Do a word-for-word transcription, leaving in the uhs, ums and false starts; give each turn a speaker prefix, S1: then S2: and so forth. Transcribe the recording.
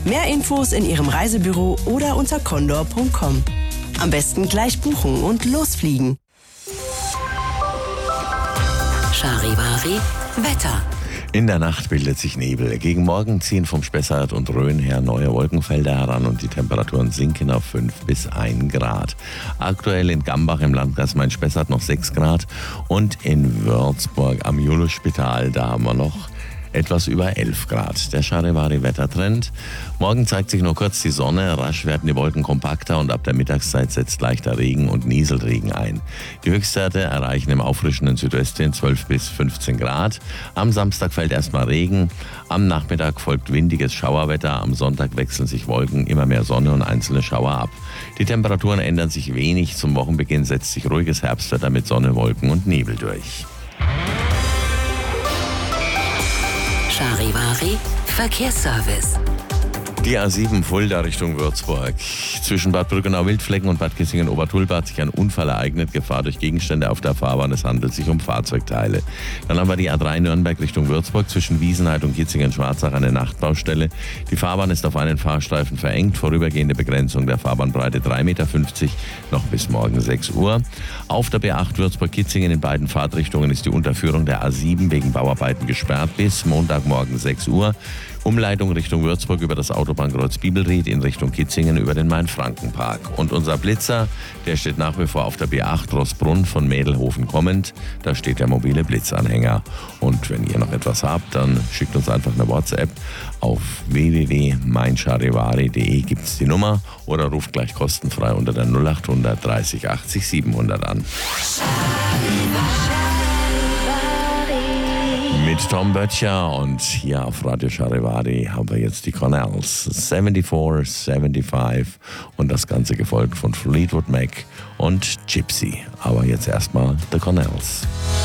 S1: Mehr Infos in Ihrem Reisebüro oder unter condor punkt com. Am besten gleich buchen und losfliegen.
S2: Charivari Wetter.
S3: In der Nacht bildet sich Nebel. Gegen Morgen ziehen vom Spessart und Rhön her neue Wolkenfelder heran und die Temperaturen sinken auf fünf bis ein Grad. Aktuell in Gambach im Landkreis Main-Spessart noch sechs Grad und in Würzburg am Juliusspital, da haben wir noch etwas über elf Grad. Der Charivari-Wettertrend. Morgen zeigt sich nur kurz die Sonne, rasch werden die Wolken kompakter und ab der Mittagszeit setzt leichter Regen und Nieselregen ein. Die Höchstwerte erreichen im auffrischenden Südwesten zwölf bis fünfzehn Grad. Am Samstag fällt erstmal Regen, am Nachmittag folgt windiges Schauerwetter, am Sonntag wechseln sich Wolken, immer mehr Sonne und einzelne Schauer ab. Die Temperaturen ändern sich wenig, zum Wochenbeginn setzt sich ruhiges Herbstwetter mit Sonne, Wolken und Nebel durch.
S2: Charivari Verkehrsservice.
S3: Die A sieben Fulda Richtung Würzburg. Zwischen Bad Brückenau-Wildflecken und Bad Kissingen-Obertulba hat sich ein Unfall ereignet. Gefahr durch Gegenstände auf der Fahrbahn. Es handelt sich um Fahrzeugteile. Dann haben wir die A drei Nürnberg Richtung Würzburg. Zwischen Wiesenheid und Kitzingen-Schwarzach eine Nachtbaustelle. Die Fahrbahn ist auf einen Fahrstreifen verengt. Vorübergehende Begrenzung der Fahrbahnbreite drei Meter fünfzig, noch bis morgen sechs Uhr. Auf der B acht Würzburg-Kitzingen in beiden Fahrtrichtungen ist die Unterführung der A sieben wegen Bauarbeiten gesperrt bis Montagmorgen sechs Uhr. Umleitung Richtung Würzburg über das Autobahnkreuz Bibelried in Richtung Kitzingen über den Main-Franken-Park. Und unser Blitzer, der steht nach wie vor auf der B acht Rossbrunn von Mädelhofen kommend. Da steht der mobile Blitzanhänger. Und wenn ihr noch etwas habt, dann schickt uns einfach eine WhatsApp. Auf w w w punkt mein charivari punkt de gibt es die Nummer oder ruft gleich kostenfrei unter der null acht hundert dreißig achtzig siebenhundert an. Mit Tom Böttcher und hier auf Radio Charivari haben wir jetzt die Cornells vierundsiebzig, fünfundsiebzig und das Ganze gefolgt von Fleetwood Mac und Gypsy. Aber jetzt erstmal The Cornells.